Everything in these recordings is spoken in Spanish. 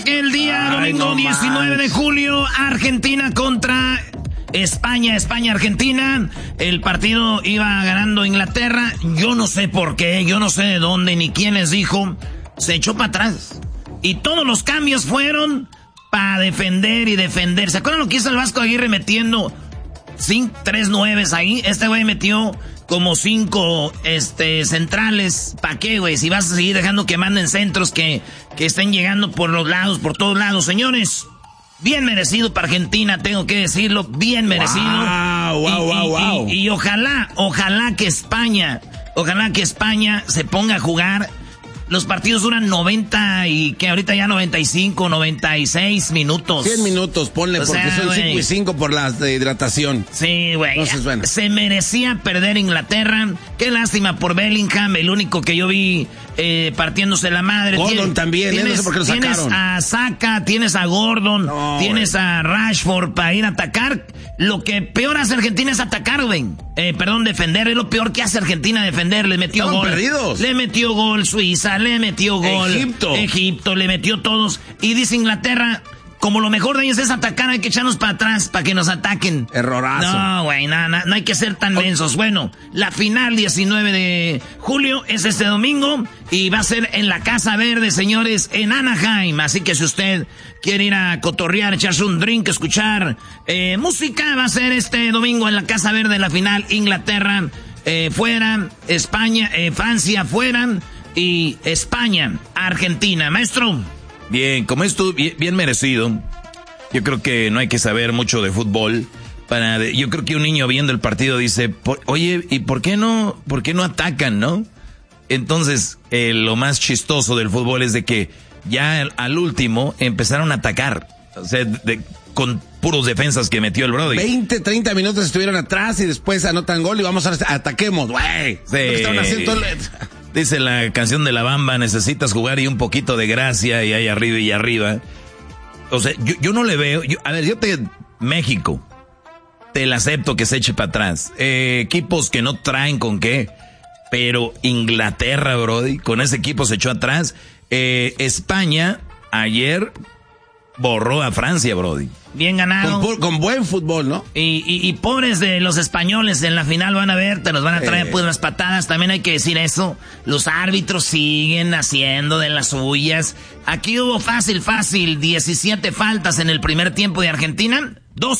El día domingo 19 de julio, Argentina contra España, Argentina. El partido iba ganando Inglaterra. Yo no sé por qué, yo no sé de dónde ni quién les dijo. Se echó para atrás. Y todos los cambios fueron para defender y defender. ¿Se acuerdan lo que hizo el Vasco Aguirre metiendo 3 nueves ahí? Este güey metió como 5 centrales. ¿Para qué, güey? Si vas a seguir dejando que manden centros que estén llegando por los lados, por todos lados. Señores, bien merecido para Argentina, tengo que decirlo. Bien merecido. Wow. Y ojalá que España se ponga a jugar. Los partidos duran 90 y que ahorita ya 95, 96 minutos. 100 minutos, ponle, porque son 5 y 5 por la hidratación. Sí, güey. Se merecía perder Inglaterra. Qué lástima por Bellingham, el único que yo vi partiéndose la madre. Gordon también, no sé por qué lo sacaron. Tienes a Saka, tienes a Gordon, tienes a Rashford para ir a atacar. Lo que peor hace Argentina es atacar, güey. Defender. Es lo peor que hace Argentina, defender. Le metió gol. Perdidos. Le metió gol Suiza, le metió gol Egipto, le metió todos. Y dice Inglaterra, como lo mejor de ellos es atacar, hay que echarnos para atrás para que nos ataquen. Errorazo. No, güey, no hay que ser tan mensos. Bueno, la final 19 de julio es este domingo y va a ser en la Casa Verde, señores, en Anaheim. Así que si usted quiere ir a cotorrear, echarse un drink, escuchar música, va a ser este domingo en la Casa Verde la final. Inglaterra fuera, España, Francia fuera y España, Argentina. Maestro. Bien, como esto bien merecido. Yo creo que no hay que saber mucho de fútbol. Yo creo que un niño viendo el partido dice, oye, ¿y por qué no atacan, no? Entonces, lo más chistoso del fútbol es de que ya al último empezaron a atacar. O sea, con puros defensas que metió el brody. 20, 30 minutos estuvieron atrás y después anotan gol y vamos a ataquemos, güey. Sí. Dice la canción de La Bamba, necesitas jugar y un poquito de gracia y ahí arriba y arriba. O sea, yo no le veo... México, te la acepto que se eche para atrás. Equipos que no traen con qué. Pero Inglaterra, brody, con ese equipo se echó atrás. España, ayer borró a Francia, brody. Bien ganado. Con buen fútbol, ¿no? Y pobres de los españoles en la final van a ver, te los van a traer pues las patadas. También hay que decir eso. Los árbitros siguen haciendo de las suyas. Aquí hubo fácil, 17 faltas en el primer tiempo de Argentina.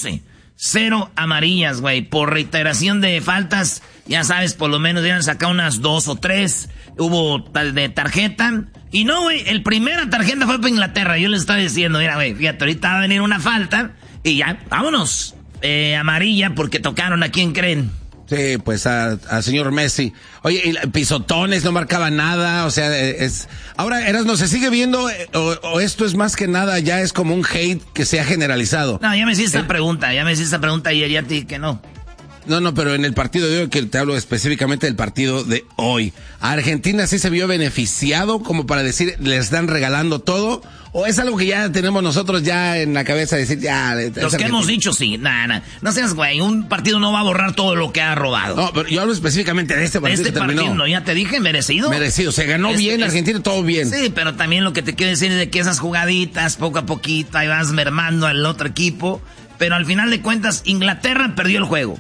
0 amarillas, güey. Por reiteración de faltas, ya sabes, por lo menos deben sacar unas 2 o 3. Hubo de tarjeta. Y no, güey, el primera tarjeta fue para Inglaterra. Yo les estaba diciendo, mira, güey, fíjate, ahorita va a venir una falta. Y ya, vámonos. Amarilla, porque tocaron a quién creen. Sí, pues a señor Messi. Oye, y pisotones, no marcaba nada, o sea, Ahora, Erasmo, ¿se sigue viendo o esto es más que nada, ya es como un hate que se ha generalizado? No, ya me hiciste esta pregunta ayer, ya te dije que no. No, pero en el partido de hoy, que te hablo específicamente del partido de hoy, ¿Argentina sí se vio beneficiado como para decir, le están regalando todo? ¿O es algo que ya tenemos nosotros ya en la cabeza de decir, ya... Los que hemos dicho, sí, no seas güey, un partido no va a borrar todo lo que ha robado. No, pero yo hablo específicamente de este partido. No, ya te dije, merecido. Merecido, se ganó bien, Argentina, todo bien. Sí, pero también lo que te quiero decir es de que esas jugaditas, poco a poquito, ahí vas mermando al otro equipo, pero al final de cuentas, Inglaterra perdió el juego.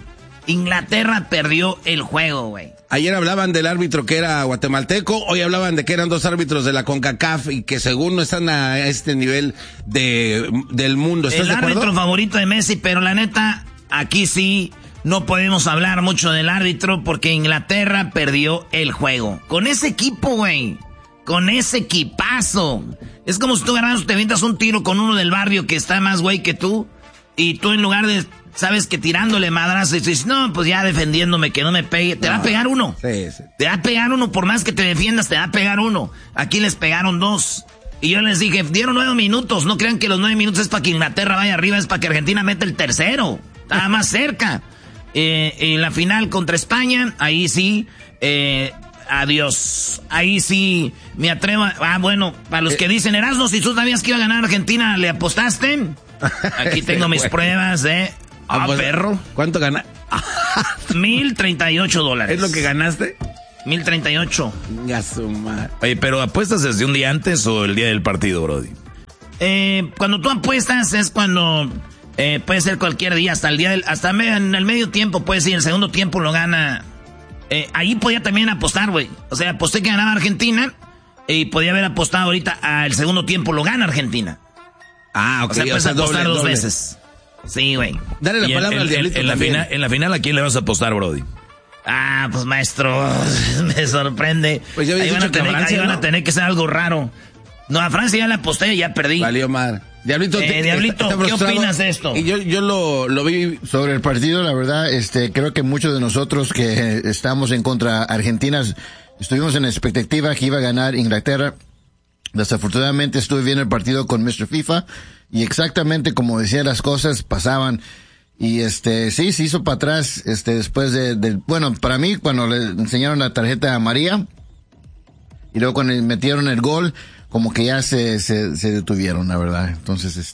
Güey. Ayer hablaban del árbitro que era guatemalteco, hoy hablaban de que eran 2 árbitros de la CONCACAF y que según no están a este nivel del mundo. ¿Estás de acuerdo? El árbitro favorito de Messi, pero la neta, aquí sí no podemos hablar mucho del árbitro porque Inglaterra perdió el juego. Con ese equipo, güey. Con ese equipazo. Es como si tú te avientas un tiro con uno del barrio que está más güey que tú y tú en lugar de... Sabes que tirándole madras y dices, no, pues ya defendiéndome que no me pegue. Te va a pegar uno. Sí. Te va a pegar uno, por más que te defiendas, te va a pegar uno. Aquí les pegaron 2. Y yo les dije, dieron 9 minutos. No crean que los 9 minutos es para que Inglaterra vaya arriba, es para que Argentina meta el tercero. Estaba más cerca. La final contra España, ahí sí, adiós. Ahí sí me atrevo. Bueno, para los que dicen, Erasmo, si tú sabías que iba a ganar Argentina, ¿le apostaste? Aquí tengo mis pruebas, pues, perro. ¿Cuánto ganaste? $1,038. ¿Es lo que ganaste? 1,038. Ya su madre. Oye, pero ¿apuestas desde un día antes o el día del partido, brody? cuando tú apuestas es cuando puede ser cualquier día, en el medio tiempo, puede ser, el segundo tiempo lo gana. Ahí podía también apostar, güey. O sea, aposté que ganaba Argentina y podía haber apostado ahorita al segundo tiempo lo gana Argentina. Ah, ok. O sea, puedes apostar dos veces. Sí, güey. Dale la palabra al diablito. En la final, ¿a quién le vas a apostar, Brody? Ah, pues maestro, me sorprende. Pues ya había dicho que Francia, van a tener que ser algo raro. No, a Francia ya la aposté y ya perdí. Valió madre. Diablito, Diablito, ¿qué opinas de esto? Y yo lo vi sobre el partido, la verdad, creo que muchos de nosotros que estamos en contra Argentina estuvimos en la expectativa que iba a ganar Inglaterra. Desafortunadamente estuve viendo el partido con Mr. FIFA y exactamente como decía las cosas pasaban. Y sí, se hizo para atrás, después bueno, para mí, cuando le enseñaron la tarjeta a María, y luego cuando metieron el gol, como que ya se detuvieron, la verdad. Entonces,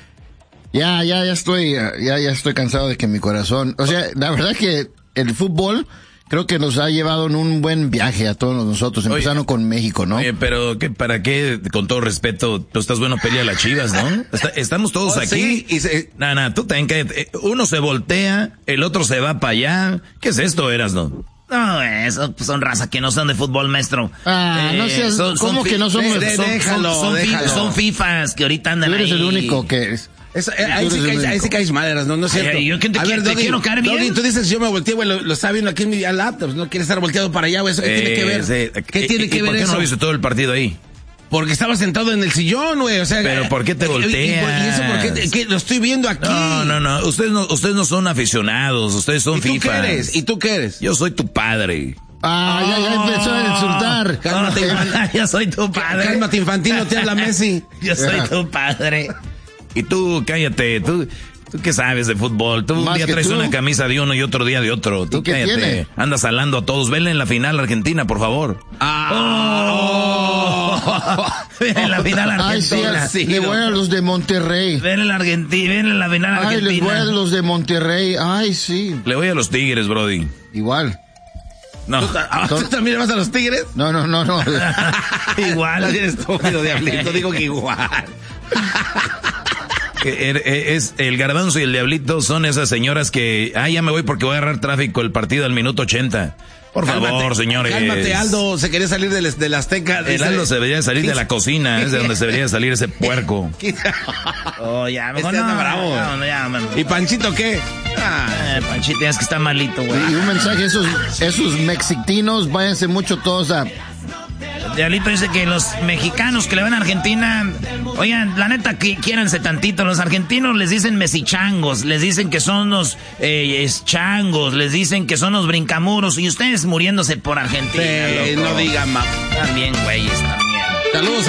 ya estoy cansado de que mi corazón, o sea, la verdad que el fútbol, creo que nos ha llevado en un buen viaje a todos nosotros, empezando con México, ¿no? Oye, pero ¿para qué, con todo respeto, tú estás bueno pelea a las Chivas, ¿no? Estamos todos aquí. Sí, tú también cállate. Uno se voltea, el otro se va para allá. ¿Qué es esto, Erasno? No, eso son raza que no son de fútbol, maestro. No seas, ¿cómo que no somos? Son FIFAs que ahorita andan ahí. Tú eres el único que es. Ahí sí caes maderas, ¿no es cierto? Yo te quiero caer bien. Doggy, tú dices, yo me volteé, güey, lo estaba viendo aquí en mi laptop, no quiere estar volteado para allá, güey, ¿eso qué tiene que ver? ¿Qué tiene que ver ¿Por qué eso? no viste todo el partido ahí? Porque estaba sentado en el sillón, güey, o sea... ¿Pero por qué te volteas? ¿Y eso por qué? ¿Qué? Lo estoy viendo aquí. No, ustedes no son aficionados, ustedes son FIFAs. ¿Y tú qué eres? Yo soy tu padre. Ya empezó a insultar. Cálmate, yo soy tu padre. Cálmate, infantino, te habla Messi. Yo soy tu padre. Y tú, cállate, tú qué sabes de fútbol. Tú un día traes una camisa de uno y otro día de otro. Tú qué cállate. tiene? Andas salando a todos. Venle en la final Argentina, por favor. Ven en la final Argentina. Sí, le voy a los de Monterrey. Ven en la final Argentina. Ay, les voy a los de Monterrey. Ay, sí. Le voy a los Tigres, Brody. Igual. No. ¿Tú también le vas a los Tigres? No. Igual. Eres estúpido, diablito. Digo que igual. Es el Garbanzo y el Diablito son esas señoras que ya me voy porque voy a agarrar tráfico el partido al minuto 80. Por favor, señores. Cálmate, Aldo, se quería salir del Azteca. El Aldo se debería salir de la cocina, es de donde se debería salir ese puerco. Ya, mejor anda bravo. ¿Y Panchito qué? Panchito es que está malito, güey. Y un mensaje, esos mexicanos, váyanse mucho todos a... Diablito dice que los mexicanos que le van a Argentina, oigan, la neta, que quiéranse tantito. Los argentinos les dicen mesichangos, les dicen que son los changos, les dicen que son los brincamuros, y ustedes muriéndose por Argentina. No digan más. También, güeyes, también. Saludos a